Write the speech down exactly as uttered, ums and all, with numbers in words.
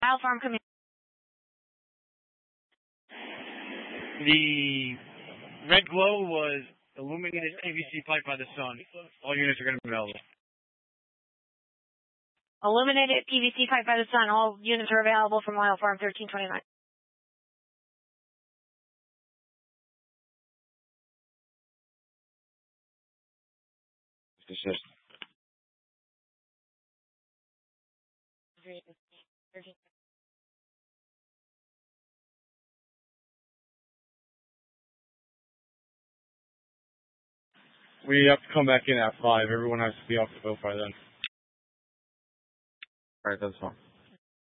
Isle Farm coming. The red glow was illuminated P V C pipe by the sun. All units are going to be available. Illuminated P V C pipe by the sun. All units are available from Isle Farm thirteen twenty-nine. Desist. We have to come back in at five. Everyone has to be off the boat by then. Alright, that's fine.